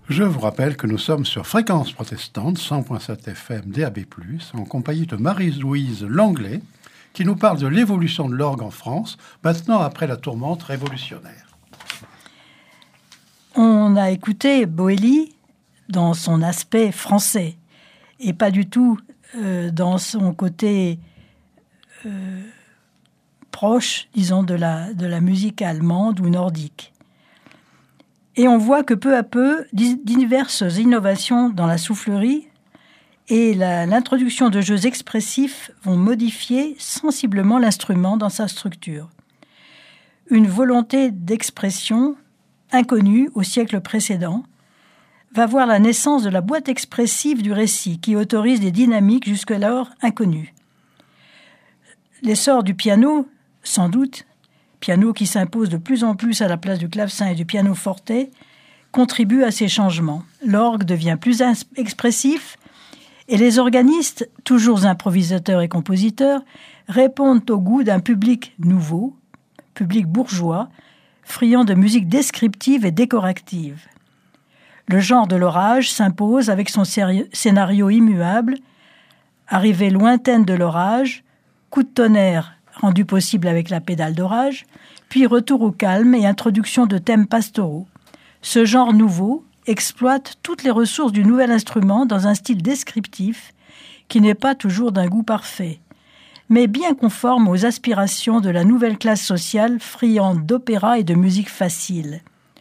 Je vous rappelle que nous sommes sur Fréquence Protestante, 100.7 FM DAB+, en compagnie de Marie-Louise Langlais, qui nous parle de l'évolution de l'orgue en France, maintenant après la tourmente révolutionnaire. On a écouté Boëly dans son aspect français, et pas du tout dans son côté proche, disons, de la musique allemande ou nordique. Et on voit que peu à peu, diverses innovations dans la soufflerie et l'introduction de jeux expressifs vont modifier sensiblement l'instrument dans sa structure. Une volonté d'expression inconnue au siècle précédent va voir la naissance de la boîte expressive du récit qui autorise des dynamiques jusque-alors inconnues. L'essor du piano, sans doute, piano qui s'impose de plus en plus à la place du clavecin et du pianoforte, contribue à ces changements. L'orgue devient plus expressif et les organistes, toujours improvisateurs et compositeurs, répondent au goût d'un public nouveau, public bourgeois, friand de musique descriptive et décorative. Le genre de l'orage s'impose avec son scénario immuable, arrivée lointaine de l'orage, coup de tonnerre rendu possible avec la pédale d'orage, puis retour au calme et introduction de thèmes pastoraux. Ce genre nouveau exploite toutes les ressources du nouvel instrument dans un style descriptif qui n'est pas toujours d'un goût parfait, mais bien conforme aux aspirations de la nouvelle classe sociale friande d'opéra et de musique facile.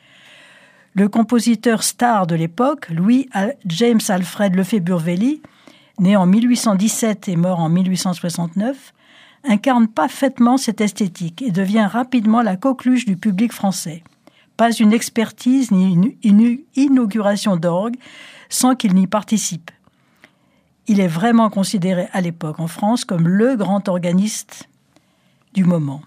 Le compositeur star de l'époque, Louis James Alfred Lefebvre-Welly, né en 1817 et mort en 1869, incarne parfaitement cette esthétique et devient rapidement la coqueluche du public français. Pas une expertise ni une inauguration d'orgue sans qu'il n'y participe. Il est vraiment considéré à l'époque en France comme le grand organiste du moment.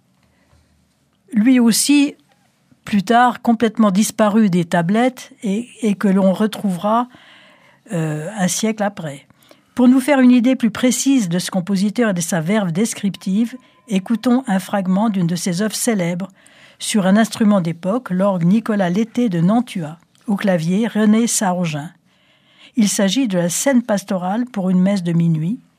Lui aussi, plus tard, complètement disparu des tablettes et que l'on retrouvera un siècle après. Pour nous faire une idée plus précise de ce compositeur et de sa verve descriptive, écoutons un fragment d'une de ses œuvres célèbres sur un instrument d'époque, l'orgue Nicolas Lété de Nantua, au clavier René Sarogin. Il s'agit de la scène pastorale pour une messe de minuit,